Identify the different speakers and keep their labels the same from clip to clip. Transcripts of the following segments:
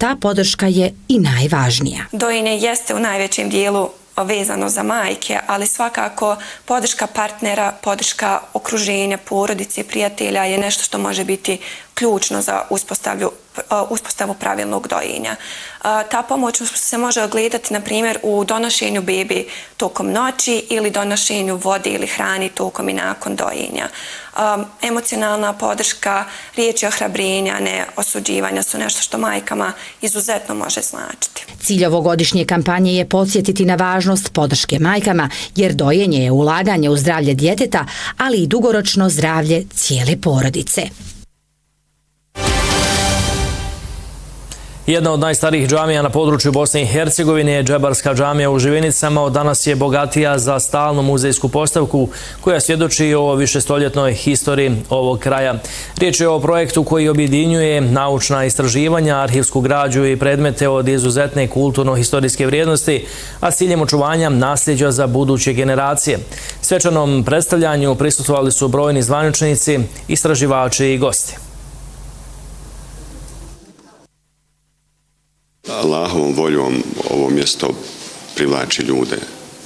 Speaker 1: ta podrška je i najvažnija.
Speaker 2: Dojenje jeste u najvećem dijelu vezano za majke, ali svakako podrška partnera, podrška okruženja, porodice, prijatelja je nešto što može biti ključno za uspostavu pravilnog dojenja. Ta pomoć se može ogledati, na primjer, u donošenju bebi tokom noći ili donošenju vode ili hrani tokom i nakon dojenja. Emocionalna podrška, riječi ohrabrenja, ne osuđivanja su nešto što majkama izuzetno može značiti.
Speaker 1: Cilj ovogodišnje kampanje je podsjetiti na važnost podrške majkama, jer dojenje je ulaganje u zdravlje djeteta, ali i dugoročno zdravlje cijele porodice.
Speaker 3: Jedna od najstarijih džamija na području Bosne i Hercegovine je Džebarska džamija u Živinicama. Danas je bogatija za stalnu muzejsku postavku koja svjedoči o višestoljetnoj historiji ovog kraja. Riječ je o projektu koji objedinjuje naučna istraživanja, arhivsku građu i predmete od izuzetne kulturno-historijske vrijednosti, a s ciljem očuvanja nasljeđa za buduće generacije. Svečanom predstavljanju prisustvovali su brojni zvaničnici, istraživači i gosti.
Speaker 4: Allahovom voljom ovo mjesto privlači ljude.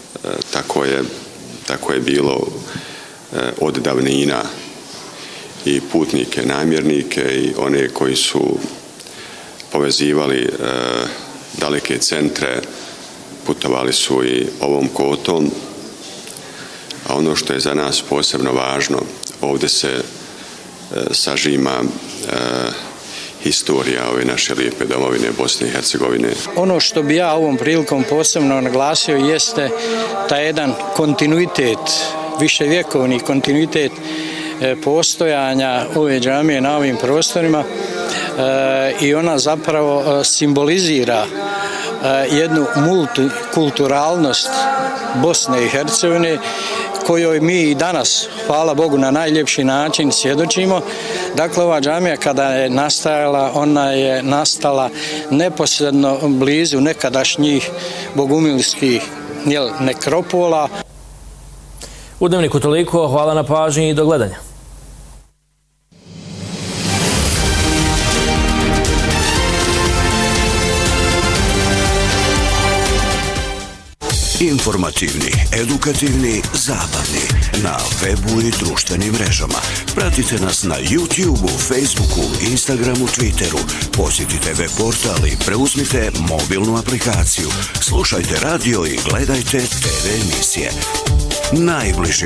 Speaker 4: Tako je bilo od davnina, i putnike, namjernike i one koji su povezivali daleke centre, putovali su i ovom kotom. A ono što je za nas posebno važno, ovdje se sažima historija ove naše lijepe domovine Bosne i Hercegovine.
Speaker 5: Ono što bi ja ovom prilikom posebno naglasio jeste taj jedan kontinuitet, viševjekovni kontinuitet postojanja ove džamije na ovim prostorima i ona zapravo simbolizira jednu multikulturalnost Bosne i Hercegovine kojoj mi i danas, hvala Bogu, na najljepši način svjedočimo. Dakle, ova džamija kada je nastajala, ona je nastala neposredno blizu nekadašnjih bogumilskih nekropola.
Speaker 3: U Dnevniku toliko, hvala na pažnji i do gledanja.
Speaker 6: Informativni, edukativni, zabavni. Na webu i društvenim mrežama. Pratite nas na YouTubeu, Facebooku, Instagramu, Twitteru. Posjetite web portal i preuzmite mobilnu aplikaciju. Slušajte radio i gledajte TV emisije. Najbliži